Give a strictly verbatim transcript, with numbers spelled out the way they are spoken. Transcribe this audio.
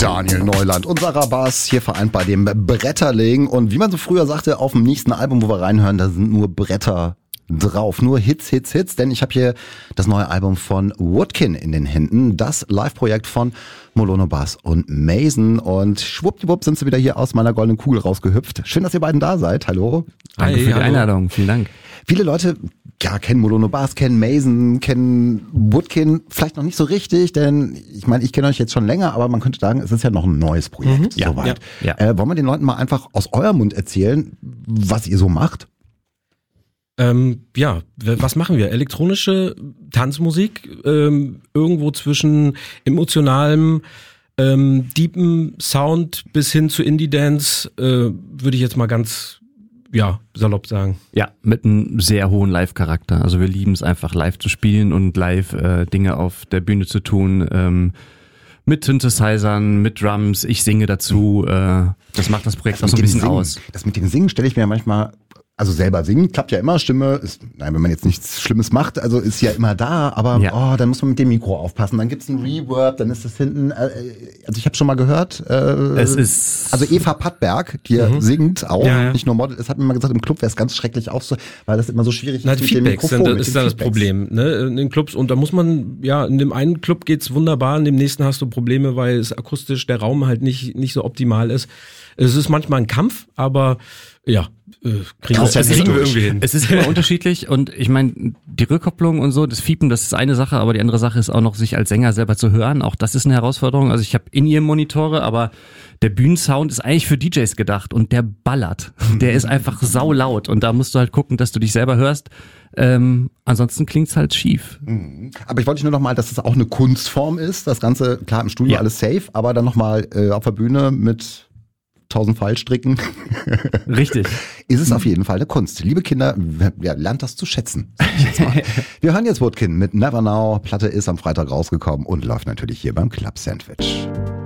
Daniel Neuland und Sarah Bass hier vereint bei dem Bretterling. Und wie man so früher sagte, auf dem nächsten Album, wo wir reinhören, da sind nur Bretter drauf. Nur Hits, Hits, Hits. Denn ich habe hier das neue Album von Woodkin in den Händen. Das Live-Projekt von Molono Bass und Mason. Und schwuppdiwupp sind sie wieder hier aus meiner goldenen Kugel rausgehüpft. Schön, dass ihr beiden da seid. Hallo. Danke Hi, für die hallo. Einladung. Vielen Dank. Viele Leute ja, kennen Molono Bass, kennen Mason, kennen Woodkin, vielleicht noch nicht so richtig, denn ich meine, ich kenne euch jetzt schon länger, aber man könnte sagen, es ist ja noch ein neues Projekt. Mhm. Ja, soweit. ja, Äh, wollen wir den Leuten mal einfach aus eurem Mund erzählen, was ihr so macht? Ähm, ja, w- was machen wir? Elektronische Tanzmusik, ähm, irgendwo zwischen emotionalem, ähm, deepen Sound bis hin zu Indie-Dance, äh, würde ich jetzt mal ganz, ja, salopp sagen. Ja, mit einem sehr hohen Live-Charakter. Also wir lieben es einfach live zu spielen und live äh, Dinge auf der Bühne zu tun. Ähm, mit Synthesizern, mit Drums, ich singe dazu. Äh, das macht das Projekt auch so ein dem bisschen Singen, aus. Das mit dem Singen stelle ich mir manchmal, also selber singen, klappt ja immer, Stimme ist, nein, wenn man jetzt nichts Schlimmes macht, also ist ja immer da, aber Ja. oh, dann muss man mit dem Mikro aufpassen, dann gibt's ein Reverb, dann ist das hinten, äh, also ich habe schon mal gehört, äh, Es ist also Eva Pattberg, die mhm. singt auch, Ja, ja. nicht nur Model, es hat mir mal gesagt, im Club wäre es ganz schrecklich auch so, weil das immer so schwierig Na, ist die mit dem Feedbacks Mikrofon. sind, mit ist den da das Feedbacks. Problem, ne, in den Clubs. Und da muss man, ja, in dem einen Club geht's wunderbar, in dem nächsten hast du Probleme, weil es akustisch der Raum halt nicht, nicht so optimal ist. Es ist manchmal ein Kampf, aber ja, äh, kriegen wir, Das das ist ja kriegen wir durch. irgendwie hin. Es ist immer unterschiedlich und ich meine, die Rückkopplung und so, das Fiepen, das ist eine Sache, aber die andere Sache ist auch noch, sich als Sänger selber zu hören. Auch das ist eine Herausforderung. Also ich habe In-Ear-Monitore, aber der Bühnensound ist eigentlich für D Js gedacht und der ballert. Der ist einfach saulaut und da musst du halt gucken, dass du dich selber hörst. Ähm, ansonsten klingt's halt schief. Aber ich wollte nur noch mal, dass es auch eine Kunstform ist, das Ganze, klar im Studio Ja. alles safe, aber dann noch mal äh, auf der Bühne mit tausend Fallstricken. Richtig. Ist es auf jeden Fall eine Kunst. Liebe Kinder, ja, lernt das zu schätzen. sag ich jetzt mal. Wir hören jetzt Woodkin mit Never Now. Platte ist am Freitag rausgekommen und läuft natürlich hier beim Club Sandwich.